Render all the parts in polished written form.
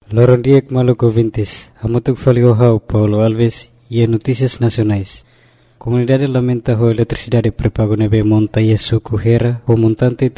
Loron Diek Maluco Vintes, Amutuk Faliohau, Paulo Alves e Notícias Nacionais. Comunidade lamenta a eletricidade prepago nebe monta e suco Hera, o montante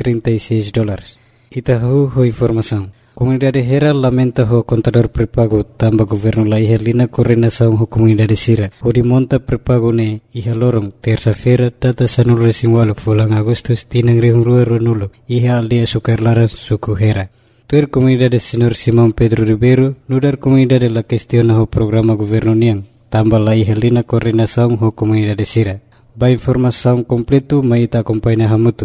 $36. Itahu ho informação. Comunidade Hera lamenta o contador prepago tamba governo la ihelina coordenação ho comunidade Sira. O de monta prepago ne iha lorong terça-feira data sanul resinwalo fulang Agustus tinang rihung rua nulo iha aldea sukarlaran suku Hera. Tuer comunidade Senhor Simão Pedro Ribeiro nudar comunidade la questiona ho programa governo niang tamba la ihelina coordenação ho comunidade Sira. Ba informação completo maita acompanha hamutu.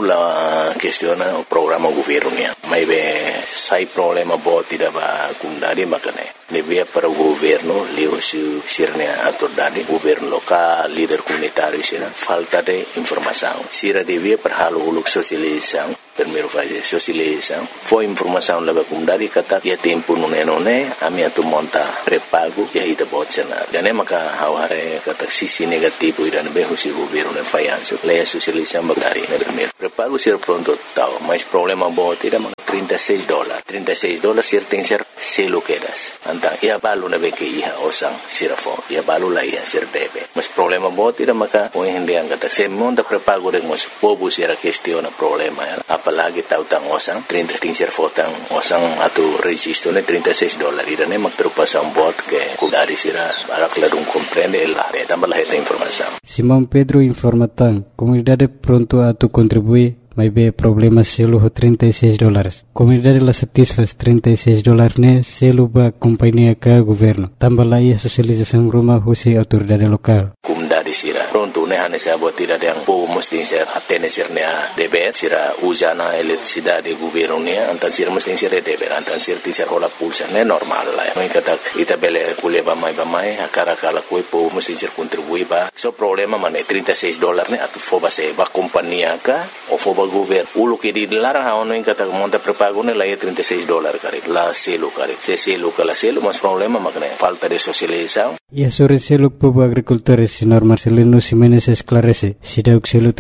Aula questiona o programa governo niang. Mai be sai problema bo tidak ba kundari makane. Lebih para o governo leo sirnya autoridade governo local líder comunitário sira falta de informação. Sira devia perhalu uluk sosialização primeiro fazer sosialização. Foi informação leva kundari kata ya tempo nune ami atu monta prepago ya ida botsena. Dan maka haware kata sisi negativo idan be husi governo ne fayanso. Leia sosialização bagari ne primeiro. Prepago sira pronto tau, mas problema bo tidak $36. $36 sir tem ser selo quedas. Antang ia balu na beke iha osang sirafo. Ia balu la iha sir debe. Mas problema bo tidak maka o hindi ang kata se monta prepago de mos pobu sira questiona problema ya. Apalagi tau tang osang 30 ting sir fotang osang atu registro ne $36. Ira ne mak preocupação bot que kudari sira barak ladung comprende el ate tambah esta informação. Simão Pedro informa tan comunidade pronto a tu contribuir. Mas be problema selo ho $36. Comunidade la satisfaz $36 ne selo ba companhia ka governo. Tambah la ia socialização rumah husi autoridade lokal. Comunidade sira pronto ne hane sa bo tidak yang po mesti ser atene sirnya deber sira usana eletricidade governo ne antan sira mesti ser deber antan sir ti ser hola pulsa ne normal la. Mai kata ita bele kuleba mai akara kala koi po mesti ser contribui ba. So problema mane $36 ne atu foba se ba companhia ka o foba governo ulo que di larang haono in kata monta prepago ne la $36 kare la selo kare se selo kala selo mas problema makne falta de socialização. E sobre selo povo agricultores senhor Marcelino Ximenes esclarece si dauk selo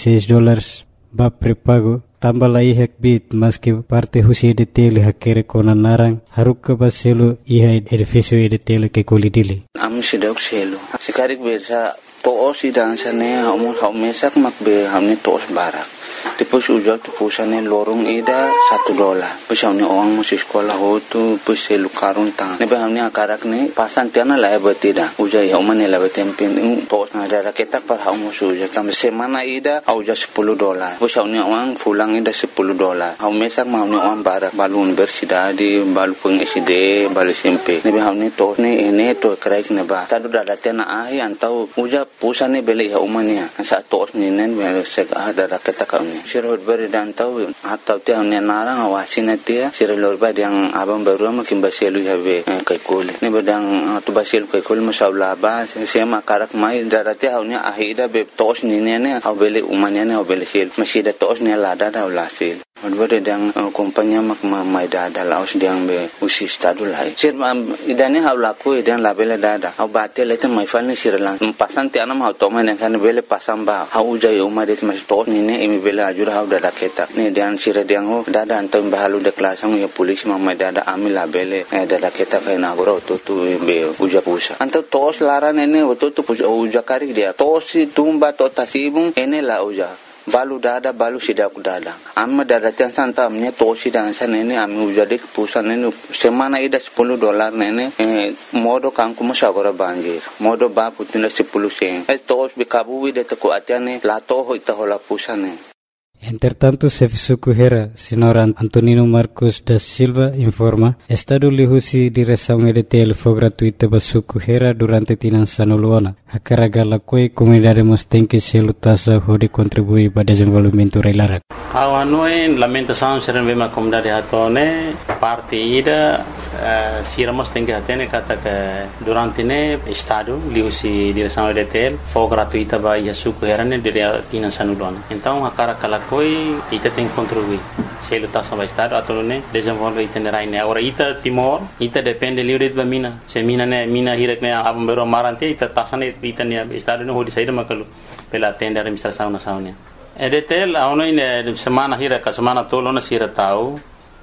$36 ba prepago tambah la ihek bit mas que parte husi de tele hakere kona narang haruk ba selo iha edificio de tele que kolidili am si dauk selo sikarik bersa to si dansane haumesak makbe hamne tos barak. Tipos ujak tipusane lorong ida $1. Pusaunya orang masih sekolah hotu puse lukarun tang. Nebe hamne akarak ne pasan tiana la betida. Ujai haumane la betempin tos na ada ketak par haum ujak tam semana ida auja $10. Pusaunya orang fulang ida $10. Haumesak hamne orang barak balun bersida di balu pengiside balu SMP. Nebe hamne tos ne ene to kraik neba. Tadu dada tiana ahi antau uja pusane beli haumania. Sa tos ninen bel sek ada ketak sirhut beri dan tahu atau tiang ni narang awasin dia sirlor bad yang abang baru makin baselu have kai kole ni badang tu basel kai kole masalah ba sema karak mai darate haunya ahida be tos ni ne abele umanya ne abele sel masih da tos ni lada da ulasil Odbere dang kompanya mak mai dada laos dang be usi stadu lai. Sir idane haulaku idan labele dada. Au bate lete mai falni sirlang. Pasan ti anam hau toma ne kan bele pasam ba. Hau jai umadet mas to ni ne imi bele ajura hau dada ketak. Ni dan sir dang ho dada antam bahalu de klasang ya polis mai dada ami labele dada ketak na goro to be uja pusa. Anto tos laran ene to uja karik dia. Tos tumba to tasibung ene la uja. Balu dada balu sidaku dada amma dada tian santamnya tosi dan sana ini ami ujade pusan ini semana ida $10 nene modo kanku musagora banjir modo ba putina 10 sen tos bikabu de ko atiane la to hoita hola pusane. Entretanto, Serviço Correira, senhor Antonino Marcos da Silva informa, Estado lihusi direção EDTL foi gratuita para Correira durante Tinançano Luana. A caragala coi comunidade mos tem que se lutar de contribuir para o desenvolvimento reilara. Awanoi lamentação serem bem a comunidade hatone parte ida siramos tem que atene kata que durante ne Estado lihusi direção EDTL foi gratuita para Yasu Correira ne dire Tinançano Luana. Então a caragala coi ita tem que contribuir se lutar sobre o Estado atau ne desenvolver itinerário ne. Agora ita Timor ita depende livre de mina. Se mina ne mina hirak ne abam bero marante ita tasane ita ne Estado ne hodi saída makalu pela tenda administração nacional. EDTL aonde semana hira ka semana tolo na sira tau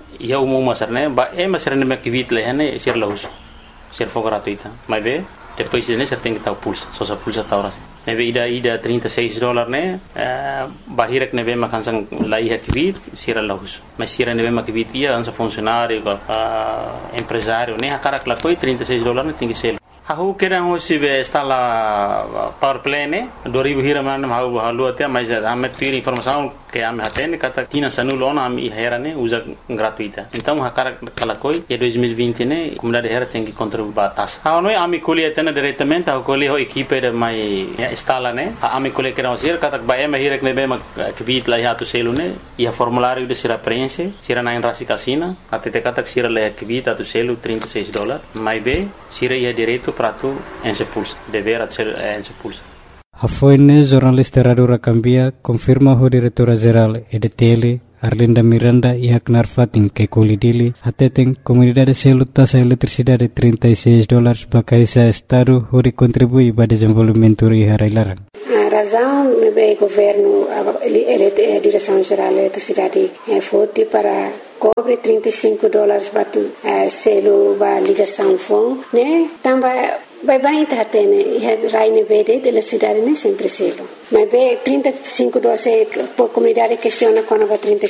ia umum masarne ba masarne me kivit lehane ser laus ser for gratuita mas be depois ne ser tem que estar pulsa só sa pulsa tá ora neve ida $36 ne bahirek neve makansang lai kivit ser laus mas ser neve makivit ia ansa funcionário empresário ne hakara klakoi $36 ne tem que ser Aku kira hosi be instala power plane 2000 hiraman mau halu até mas ame tuir informação que ame hatene kata tina sanulona ame herane usa gratuita então hakara kalakoi e 2020 ne comunidade hera tem que contribuir batas noi ame colhe atena diretamente a colhe ho equipe de mai instala ne ame colhe que não ser kata ba ame hira que ne be ma kvit la hatu selune e a formulário de sira prense sira na rasi casina até te kata sira le kvit atu selu $36 mai be sira ia direito prato en se pulsa dever en se pulsa Hafoine jornalista Radio Rakambia confirma o diretora-geral EDTL Arlinda Miranda e Aknar Fatin que colidili ateteng comunidade selo taxa eletricidade $36 para cada estado onde contribui para o desenvolvimento e harailarang. A razão do governo, a direção-geral da eletricidade foi para cobre $35 para selo para ligação fone, né? Também bem tá tendo raine BD de eletricidade né sempre selo. Mas bem $35 por comunidade questiona quando vai